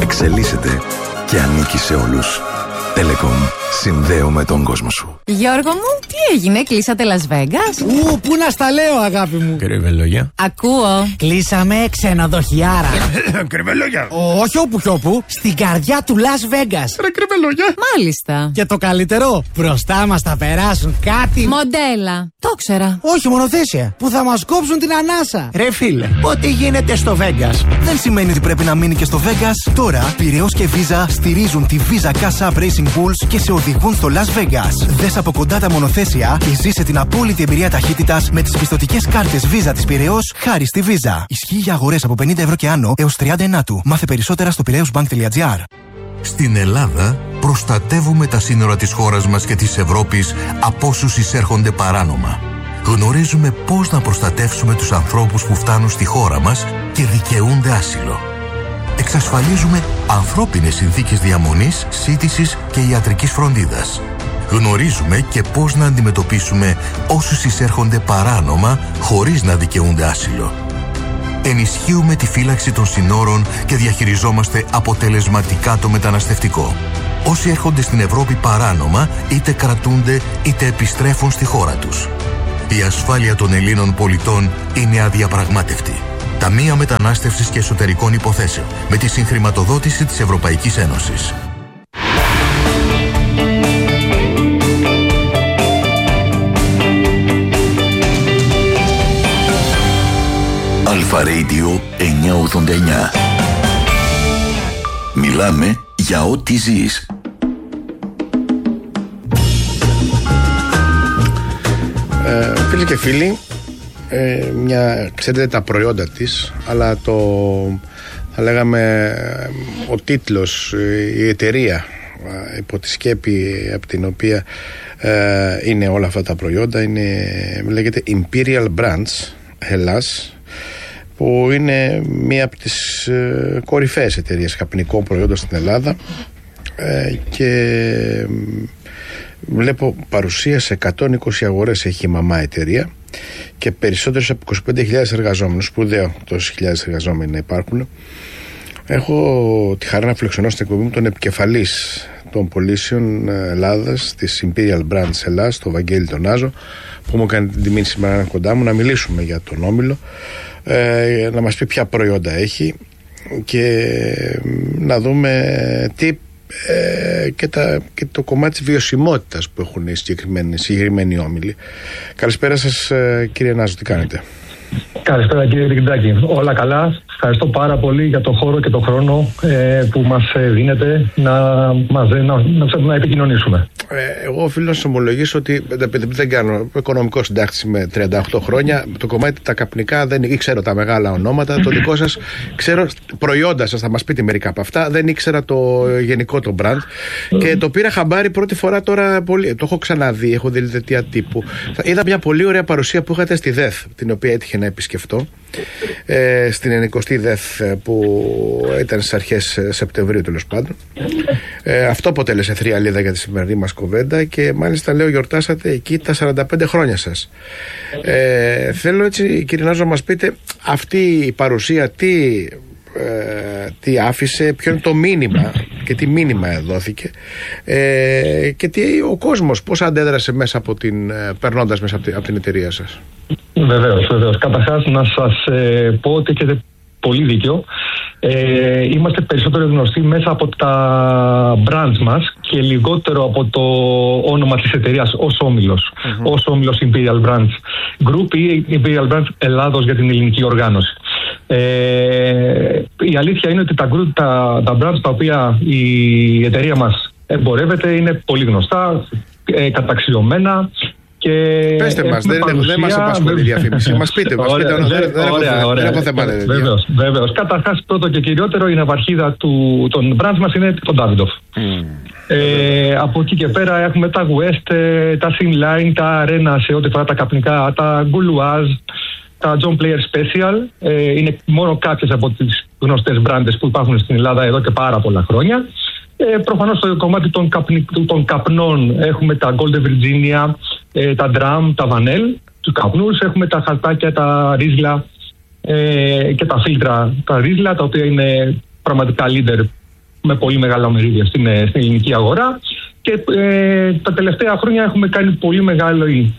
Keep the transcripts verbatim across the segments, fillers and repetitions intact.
εξελίσσεται και ανήκει σε όλους. Telecom. Συνδέω με τον κόσμο σου. Γιώργο μου, τι έγινε, κλείσατε Las Vegas? Ου, πού να στα λέω, αγάπη μου. Κρυβελόγια. Ακούω. Κλείσαμε ξενοδοχιάρα. Κρυβελόγια. Όχι όπου κι όπου, στην καρδιά του Las Vegas. Ρε κρυβελόγια. Μάλιστα. Και το καλύτερο, μπροστά μας θα περάσουν κάτι. Μοντέλα. Το ξέρα. Όχι, μονοθέσια. Που θα μας κόψουν την ανάσα. Ρε φίλε, ό,τι γίνεται στο Vegas δεν σημαίνει ότι πρέπει να μείνει και στο Vegas. Τώρα, Πειραιώς και Visa στηρίζουν τη Visa Cash App Racing Bulls και σε οδηγούν στο Las Vegas. Δες από κοντά τα μονοθέσια και ζήσε την απόλυτη εμπειρία ταχύτητας με τις πιστωτικές κάρτες Visa της Πειραιώς χάρη στη Visa. Ισχύει για αγορές από πενήντα ευρώ και άνω έως τριάντα ενάτου. Μάθε περισσότερα στο πειραιώσμπανκ τελεία τζι άρ. Στην Ελλάδα προστατεύουμε τα σύνορα της χώρας μας και της Ευρώπης από όσους εισέρχονται παράνομα. Γνωρίζουμε πώς να προστατεύσουμε τους ανθρώπους που φτάνουν στη χώρα μας και δικαιούνται άσυλο. Εξασφαλίζουμε ανθρώπινες συνθήκες διαμονής, σύντησης και ιατρικής φροντίδας. Γνωρίζουμε και πώς να αντιμετωπίσουμε όσους εισέρχονται παράνομα χωρίς να δικαιούνται άσυλο. Ενισχύουμε τη φύλαξη των συνόρων και διαχειριζόμαστε αποτελεσματικά το μεταναστευτικό. Όσοι έρχονται στην Ευρώπη παράνομα είτε κρατούνται είτε επιστρέφουν στη χώρα τους. Η ασφάλεια των Ελλήνων πολιτών είναι αδιαπραγμάτευτη. Ταμεία Μετανάστευσης και Εσωτερικών Υποθέσεων με τη συγχρηματοδότηση της Ευρωπαϊκής Ένωσης. Αλφα Radio εννιακόσια ογδόντα εννιά. Μιλάμε για ό,τι ζεις. Ε, φίλοι και φίλοι, ε, μια, ξέρετε τα προϊόντα της, αλλά το, θα λέγαμε, ο τίτλος, η εταιρεία υπό τη σκέπη από την οποία ε, είναι όλα αυτά τα προϊόντα είναι, λέγεται Imperial Brands Hellas, που είναι μία από τις ε, κορυφαίες εταιρείες καπνικών προϊόντων στην Ελλάδα, ε, και βλέπω παρουσία σε εκατόν είκοσι αγορές έχει η μαμά εταιρεία και περισσότερες από είκοσι πέντε χιλιάδες εργαζόμενους. Σπουδαίο τόσες χιλιάδες εργαζόμενοι να υπάρχουν. Έχω τη χαρά να φιλοξενώ στην εκπομπή μου τον επικεφαλής των πωλήσεων Ελλάδας της Imperial Brands Ελλάς, τον Βαγγέλη τον Άζο, που μου κάνει την τιμή σήμερα να είναι κοντά μου, να μιλήσουμε για τον όμιλο, ε, να μας πει ποια προϊόντα έχει και να δούμε τι Ε, και, τα, και το κομμάτι της βιωσιμότητας που έχουν οι συγκεκριμένοι, συγκεκριμένοι όμιλοι. Καλησπέρα σας, ε, κύριε Νάζο, τι κάνετε? Καλησπέρα, κύριε Ριγκντάκη. Όλα καλά. Ευχαριστώ πάρα πολύ για τον χώρο και τον χρόνο ε, που μας δίνετε να, μας, να, να, να επικοινωνήσουμε. Ε, εγώ οφείλω να σας ομολογήσω ότι δεν κάνω οικονομικό συντάκτης με τριάντα οκτώ χρόνια. Το κομμάτι τα καπνικά δεν ήξερα τα μεγάλα ονόματα. Το δικό σας ξέρω προϊόντα σας, θα μας πείτε μερικά από αυτά. Δεν ήξερα το γενικό το brand και το πήρα χαμπάρι πρώτη φορά τώρα. Πολύ, το έχω ξαναδεί, έχω δει δελτία τύπου. Είδα μια πολύ ωραία παρουσία που είχατε στη ΔΕΘ, την οποία έτυχε να επισκεφτώ, ε, στην ενικοστή ΔΕΘ που ήταν στις αρχές Σεπτεμβρίου τέλος πάντων. Ε, αυτό αποτέλεσε θριαλίδα για τη σημερινή μας κουβέντα και μάλιστα λέω γιορτάσατε εκεί τα σαράντα πέντε χρόνια σας. Ε, θέλω έτσι, κύριε Νάζο, να μας πείτε αυτή η παρουσία τι, ε, τι άφησε, ποιο είναι το μήνυμα και τι μήνυμα δόθηκε, ε, και τι ο κόσμος πώς αντέδρασε μέσα από την, περνώντας μέσα από την, από την εταιρεία σας. Βεβαίως, βεβαίως. Καταρχάς να σας ε, πω ότι έχετε πολύ δίκιο. Ε, είμαστε περισσότερο γνωστοί μέσα από τα brands μας και λιγότερο από το όνομα της εταιρείας ως όμιλος, mm-hmm. ως όμιλος Imperial Brands Group ή Imperial Brands Ελλάδος για την ελληνική οργάνωση. Ε, η αλήθεια είναι ότι τα, group, τα, τα brands τα οποία η εταιρεία μας εμπορεύεται είναι πολύ γνωστά, ε, καταξιωμένα. Και πέστε μας, δεν, παρουσία, δεν μας απασχολεί η διαφήμιση. Μας πείτε, μας πείτε, δεν, δεν, ωραία, έχω, ωραία. δεν έχω θέμα. Βεβαίως, βεβαίως. Καταρχάς, πρώτο και κυριότερο, η ναυαρχίδα του, των brands μας είναι το Davidoff. Mm. Ε, από εκεί και πέρα έχουμε τα West, τα Sinline, τα Arena σε ό,τι φορά τα καπνικά, τα Gouloise, τα John Player Special. Ε, είναι μόνο κάποιες από τις γνωστές μπράντες που υπάρχουν στην Ελλάδα εδώ και πάρα πολλά χρόνια. Ε, προφανώς στο κομμάτι των, καπνι, των καπνών έχουμε τα Golden Virginia, ε, τα Dram, τα Vanel, τους καπνούς. Έχουμε τα χαρτάκια, τα Rizla ε, και τα φίλτρα τα Rizla, τα οποία είναι πραγματικά leader έχουμε πολύ μεγάλα μερίδια στην, στην ελληνική αγορά και ε, τα τελευταία χρόνια έχουμε κάνει πολύ μεγάλη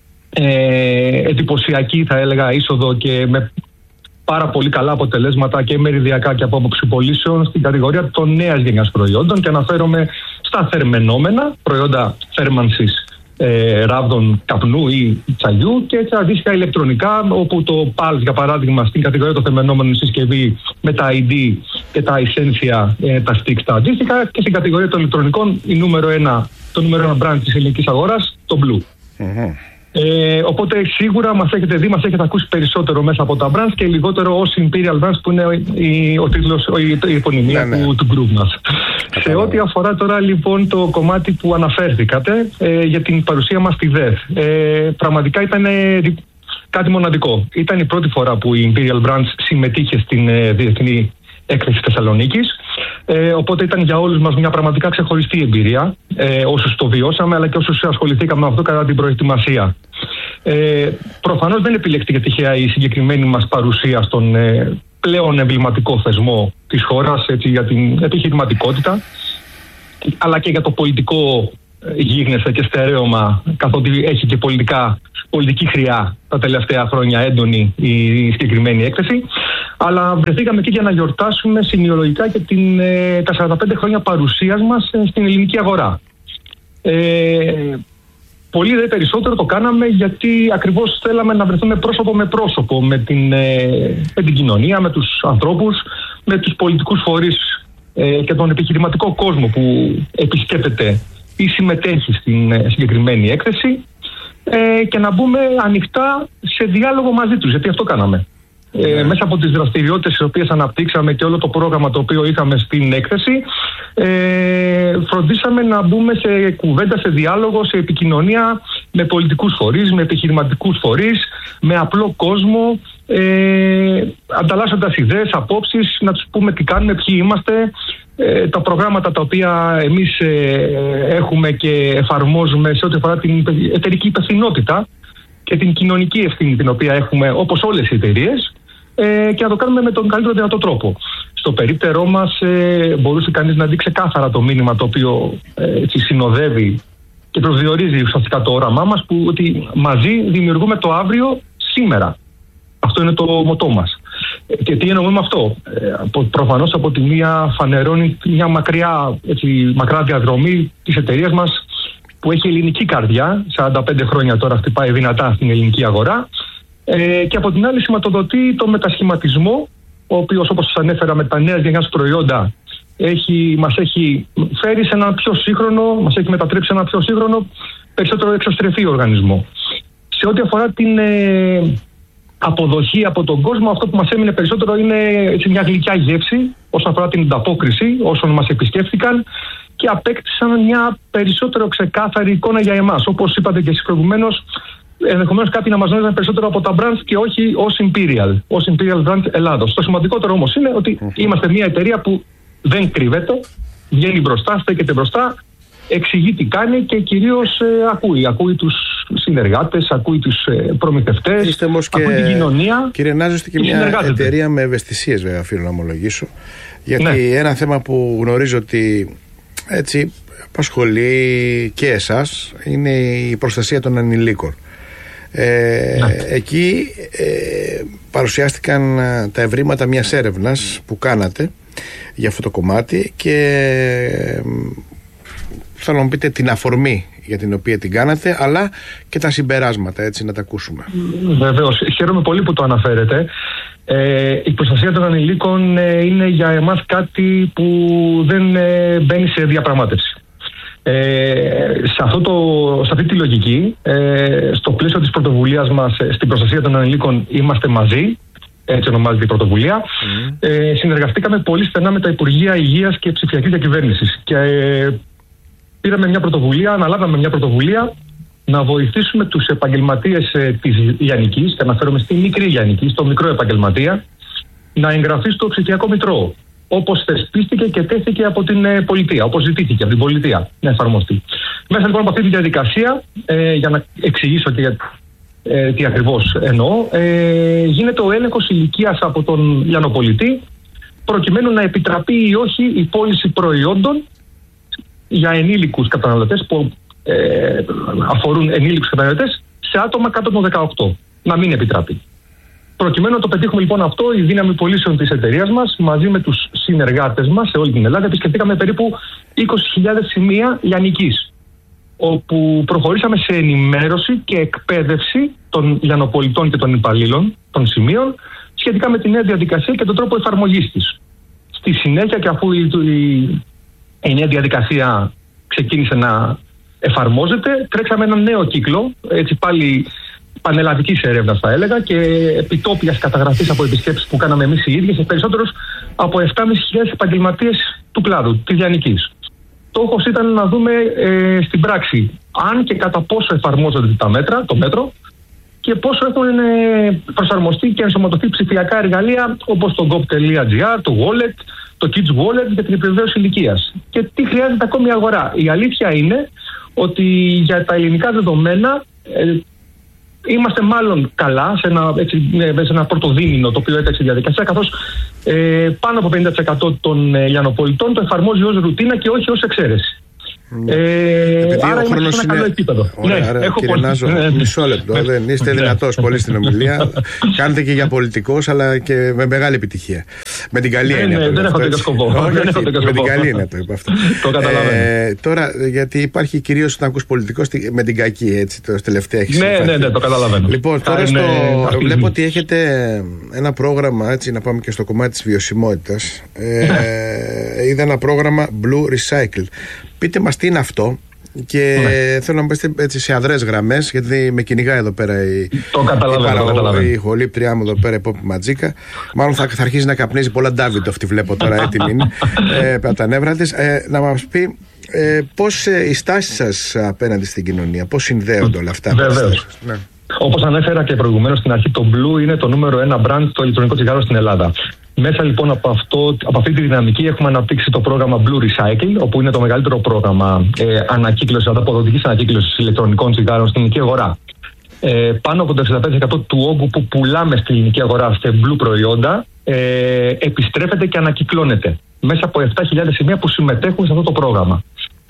ε, εντυπωσιακή, θα έλεγα, είσοδο και με πάρα πολύ καλά αποτελέσματα και μεριδιακά και από άποψη πωλήσεων στην κατηγορία των νέας γενιάς προϊόντων, και αναφέρομαι στα θερμαινόμενα, προϊόντα θέρμανσης ε, ράβδων καπνού ή τσαγιού, και τα αντίστοιχα ηλεκτρονικά, όπου το πάλς, για παράδειγμα, στην κατηγορία των θερμαινόμενων συσκευή με τα άι ντι και τα Essentia, ε, τα sticks τα αντίστοιχα, και στην κατηγορία των ηλεκτρονικών η νούμερο ένα, το νούμερο ένα brand της ελληνικής αγοράς, το Blue. Mm-hmm. Ε, οπότε σίγουρα μας έχετε δει, μας έχετε ακούσει περισσότερο μέσα από τα brands και λιγότερο ως Imperial Brands, που είναι η, ο τίτλος, η, η επωνυμία ναι, ναι. του, του group μας. Σε ό,τι αφορά τώρα λοιπόν το κομμάτι που αναφέρθηκατε ε, για την παρουσία μας στη ΔΕΘ, ε, πραγματικά ήταν ε, κάτι μοναδικό. Ήταν η πρώτη φορά που η Imperial Brands συμμετείχε στην ε, Διεθνή Έκθεση Θεσσαλονίκης. Ε, οπότε ήταν για όλους μας μια πραγματικά ξεχωριστή εμπειρία, ε, όσους το βιώσαμε αλλά και όσους ασχοληθήκαμε με αυτό κατά την προετοιμασία. Ε, προφανώς δεν επιλέχθηκε τυχαία η συγκεκριμένη μας παρουσία στον ε, πλέον εμβληματικό θεσμό της χώρας, έτσι, για την επιχειρηματικότητα, αλλά και για το πολιτικό γίγνεσθε και στερέωμα, καθότι έχει και πολιτικά, πολιτική χρειά τα τελευταία χρόνια έντονη η συγκεκριμένη έκθεση. Αλλά βρεθήκαμε εκεί για να γιορτάσουμε σημειολογικά και την, ε, τα σαράντα πέντε χρόνια παρουσίας μας ε, στην ελληνική αγορά. Ε, πολύ δε περισσότερο το κάναμε γιατί ακριβώς θέλαμε να βρεθούμε πρόσωπο με πρόσωπο με την, ε, με την κοινωνία, με τους ανθρώπους, με τους πολιτικούς φορείς ε, και τον επιχειρηματικό κόσμο που επισκέπτεται ή συμμετέχει στην ε, συγκεκριμένη έκθεση, ε, και να μπούμε ανοιχτά σε διάλογο μαζί τους, γιατί αυτό κάναμε. Ε, μέσα από τις δραστηριότητες τις οποίες αναπτύξαμε και όλο το πρόγραμμα το οποίο είχαμε στην έκθεση, ε, φροντίσαμε να μπούμε σε κουβέντα, σε διάλογο, σε επικοινωνία με πολιτικούς φορείς, με επιχειρηματικούς φορείς, με απλό κόσμο, ε, ανταλλάσσοντας ιδέες, απόψεις, να τους πούμε τι κάνουμε, ποιοι είμαστε, ε, τα προγράμματα τα οποία εμείς ε, έχουμε και εφαρμόζουμε σε ό,τι αφορά την εταιρική υπευθυνότητα και την κοινωνική ευθύνη την οποία έχουμε όπως όλες οι εταιρείες, ε, και να το κάνουμε με τον καλύτερο δυνατό τρόπο. Στο περίπτερό μας ε, μπορούσε κανείς να δει ξεκάθαρα το μήνυμα το οποίο ε, έτσι, συνοδεύει και προσδιορίζει ουσιαστικά το όραμά μας, που ότι μαζί δημιουργούμε το αύριο σήμερα. Αυτό είναι το μοτό μας. Ε, και τι εννοούμε με αυτό? Ε, προφανώς από τη μία φανερώνει μια μακριά, έτσι, μακρά διαδρομή της εταιρείας μας, που έχει ελληνική καρδιά, σαράντα πέντε χρόνια τώρα χτυπάει δυνατά στην ελληνική αγορά, ε, και από την άλλη σηματοδοτεί το μετασχηματισμό, ο οποίος, όπως σας ανέφερα, με τα νέα γενιάς προϊόντα έχει, μας έχει φέρει σε ένα πιο σύγχρονο, μας έχει μετατρέψει σε ένα πιο σύγχρονο, περισσότερο εξωστρεφή οργανισμό. Σε ό,τι αφορά την ε, αποδοχή από τον κόσμο, αυτό που μας έμεινε περισσότερο είναι έτσι, μια γλυκιά γεύση όσον αφορά την ανταπόκριση όσων μας επισκέφθηκαν και απέκτησαν μια περισσότερο ξεκάθαρη εικόνα για εμάς. Όπως είπατε και εσείς προηγουμένως, ενδεχομένως κάποιοι να μας γνώριζαν περισσότερο από τα brands και όχι ως Imperial, ως Imperial Brand Ελλάδος. Το σημαντικότερο όμως είναι ότι είμαστε μια εταιρεία που δεν κρύβεται, βγαίνει μπροστά, στέκεται μπροστά, εξηγεί τι κάνει και κυρίως ε, ακούει. Ακούει τους συνεργάτες, ακούει τους ε, προμηθευτές, είστε όμως ακούει και, την κοινωνία. Κύριε Νάζο, είστε και μια εταιρεία με ευαισθησίες, βέβαια, οφείλω να ομολογήσω. Γιατί ναι. ένα θέμα που γνωρίζω ότι έτσι απασχολεί και εσάς είναι η προστασία των ανηλίκων. Ε, ναι. Εκεί ε, παρουσιάστηκαν τα ευρήματα μιας έρευνας που κάνατε για αυτό το κομμάτι και ε, θέλω να μου πείτε την αφορμή για την οποία την κάνατε, αλλά και τα συμπεράσματα, έτσι, να τα ακούσουμε. Βεβαίως, χαίρομαι πολύ που το αναφέρετε. Ε, η προστασία των ανηλίκων ε, είναι για εμάς κάτι που δεν ε, μπαίνει σε διαπραγμάτευση. Ε, σε, αυτό το, σε αυτή τη λογική, ε, στο πλαίσιο της πρωτοβουλίας μας ε, στην προστασία των ανηλίκων είμαστε μαζί, έτσι ονομάζεται η πρωτοβουλία. Mm. Ε, συνεργαστήκαμε πολύ στενά με τα Υπουργεία Υγείας και Ψηφιακής Διακυβέρνησης και ε, πήραμε μια πρωτοβουλία, αναλάβαμε μια πρωτοβουλία να βοηθήσουμε τους επαγγελματίες ε, της Ιαννικής, και αναφέρομαι στη μικρή Ιαννική, στο μικρό επαγγελματία, να εγγραφεί στο ψηφιακό μητρό, όπως θεσπίστηκε και τέθηκε από την ε, πολιτεία, όπως ζητήθηκε από την πολιτεία να εφαρμοστεί. Μέσα λοιπόν από αυτή τη διαδικασία, ε, για να εξηγήσω και ε, τι ακριβώς εννοώ, ε, γίνεται ο έλεγχος ηλικίας από τον λιανοπολιτή, προκειμένου να επιτραπεί ή όχι η πώληση προϊόντων για ενήλικους καταναλωτές που ε, αφορούν ενήλικους καταναλωτές σε άτομα κάτω των δεκαοκτώ. Να μην επιτραπεί. Προκειμένου να το πετύχουμε λοιπόν αυτό, η δύναμη πωλήσεων της εταιρείας μας μαζί με τους συνεργάτες μας σε όλη την Ελλάδα επισκεφτήκαμε περίπου είκοσι χιλιάδες σημεία λιανικής, όπου προχωρήσαμε σε ενημέρωση και εκπαίδευση των λιανοπολιτών και των υπαλλήλων των σημείων σχετικά με τη νέα διαδικασία και τον τρόπο εφαρμογής της. Στη συνέχεια, και αφού η, η, η νέα διαδικασία ξεκίνησε να εφαρμόζεται, τρέξαμε ένα νέο κύκλο, έτσι πάλι πανελλαδικής έρευνας θα έλεγα, και επιτόπιας καταγραφής από επισκέψεις που κάναμε εμείς οι ίδιοι σε περισσότερους από επτά χιλιάδες πεντακόσιους επαγγελματίες του κλάδου, της λιανικής. Στόχος ήταν να δούμε ε, στην πράξη αν και κατά πόσο εφαρμόζονται τα μέτρα, το μέτρο, και πόσο έχουν ε, προσαρμοστεί και ενσωματωθεί ψηφιακά εργαλεία όπως το gov.gr, το wallet, το kids wallet για την επιβεβαίωση ηλικίας. Και τι χρειάζεται ακόμη η αγορά. Η αλήθεια είναι ότι για τα ελληνικά δεδομένα ε, είμαστε μάλλον καλά σε ένα, έτσι, σε ένα πρώτο δίμηνο το οποίο έταξε η διαδικασία, καθώς ε, πάνω από πενήντα τοις εκατό των ε, λιανοπολιτών το εφαρμόζει ως ρουτίνα και όχι ως εξαίρεση. Ναι. Ε, άρα είμαστε σε ένα καλό επίπεδο. Ωραία, ναι, άρα, έχω κύριε πολύ... Νάζο, ναι, μισό λεπτό. Ναι, δεν είστε ναι, δυνατός πολύ στην ομιλία. Κάνετε και για πολιτικός, αλλά και με μεγάλη επιτυχία. Με την καλή έννοια. Ναι, δεν έχω τέτοιο σκοπό. Με την καλή έννοια το είπα αυτό. Το καταλαβαίνω. Τώρα, γιατί υπάρχει κυρίως να ακούς πολιτικός με την κακή, έτσι, το τελευταία έχει ναι, ναι, ναι, το καταλαβαίνω. Λοιπόν, τώρα βλέπω ότι έχετε ένα πρόγραμμα, έτσι, να πάμε και στο κομμάτι της βιωσιμότητας. Είδα ένα πρόγραμμα Blue Recycle. Πείτε μας τι είναι αυτό και ναι. θέλω να μου πείτε έτσι σε αδρές γραμμές, γιατί με κυνηγάει εδώ πέρα η, το καταλαβαίνω, η, η χολύπτριά μου εδώ πέρα, η Πόπη Ματζίκα. Μάλλον θα, θα αρχίσει να καπνίζει πολλά Ντάβιτ, αυτή βλέπω τώρα έτοιμη είναι, ε, από τα νεύρα της. Ε, να μας πει ε, πώς ε, η στάση σας απέναντι στην κοινωνία, πώς συνδέονται όλα αυτά. Βεβαίως. Ναι. Όπως ανέφερα και προηγουμένως στην αρχή, το Blue είναι το νούμερο ένα brand στο ηλεκτρονικό τσιγάρο στην Ελλάδα. Μέσα λοιπόν από, αυτό, από αυτή τη δυναμική έχουμε αναπτύξει το πρόγραμμα Blue Recycle, όπου είναι το μεγαλύτερο πρόγραμμα ε, ανακύκλωσης, ανταποδοτικής ανακύκλωσης ηλεκτρονικών τσιγάρων στην ελληνική αγορά. Ε, πάνω από το εξήντα πέντε τοις εκατό του όγκου που πουλάμε στην ελληνική αγορά σε Blue προϊόντα ε, επιστρέφεται και ανακυκλώνεται μέσα από επτά χιλιάδες σημεία που συμμετέχουν σε αυτό το πρόγραμμα.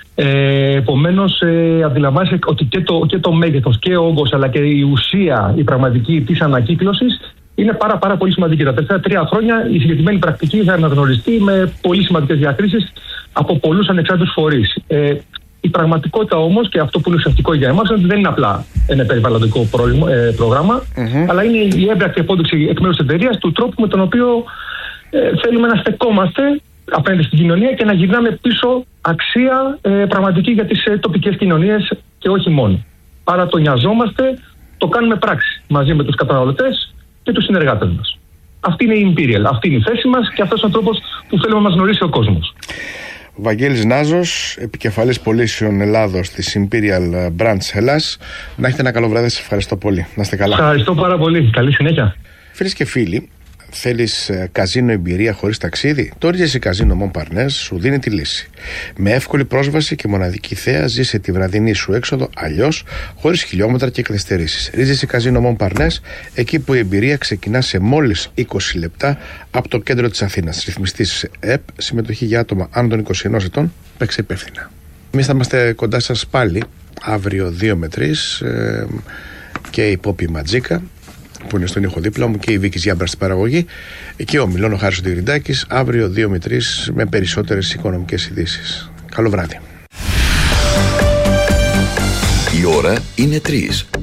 Ε, Επομένως, ε, αντιλαμβάνεσαι ότι και το, και το μέγεθος και ο όγκος, αλλά και η ουσία, η πραγματική της ανακύκλωσης είναι πάρα, πάρα πολύ σημαντική. Τα τελευταία τρία χρόνια η συγκεκριμένη πρακτική θα αναγνωριστεί με πολύ σημαντικές διακρίσεις από πολλούς ανεξάρτητους φορείς. Ε, η πραγματικότητα όμως, και αυτό που είναι ουσιαστικό για εμάς, είναι ότι δεν είναι απλά ένα περιβαλλοντικό πρόγραμμα, ε, πρόγραμμα mm-hmm. αλλά είναι η έμπρακτη απόδειξη εκ μέρους της εταιρείας του τρόπου με τον οποίο ε, θέλουμε να στεκόμαστε απέναντι στην κοινωνία και να γυρνάμε πίσω αξία ε, πραγματική για τις ε, τοπικές κοινωνίες και όχι μόνο. Άρα το νοιαζόμαστε, το κάνουμε πράξη μαζί με τους καταναλωτές και τους συνεργάτες μας. Αυτή είναι η Imperial, αυτή είναι η θέση μας και αυτός είναι ο τρόπος που θέλουμε να μας γνωρίσει ο κόσμος. Βαγγέλης Νάζος, επικεφαλής πωλήσεων Ελλάδος της Imperial Brands Hellas. Να έχετε ένα καλό βράδυ, σας ευχαριστώ πολύ. Να είστε καλά. Ευχαριστώ πάρα πολύ. Καλή συνέχεια. Φίλες και φίλοι, θέλεις καζίνο εμπειρία χωρίς ταξίδι? Το Regency Casino Montparnasse σου δίνει τη λύση. Με εύκολη πρόσβαση και μοναδική θέα ζήσε τη βραδινή σου έξοδο αλλιώς, χωρίς χιλιόμετρα και καθυστερήσεις. Regency Casino Montparnasse, εκεί που η εμπειρία ξεκινά σε μόλις είκοσι λεπτά από το κέντρο της Αθήνας. Ρυθμιστής ΕΠ, συμμετοχή για άτομα άνω των είκοσι ενός ετών. Παίξε υπεύθυνα. Εμείς θα είμαστε κοντά σας πάλι αύριο δύο με τρεις ε, και η Πόπη Ματζίκα, που είναι στον ήχο δίπλα μου, και η Βίκης Γιάμπρα στην παραγωγή, και ο Μιλών ο Χάρης Τιγριντάκης, αύριο δύο με τρεις με περισσότερες οικονομικές ειδήσεις. Καλό βράδυ. Η ώρα είναι τρεις.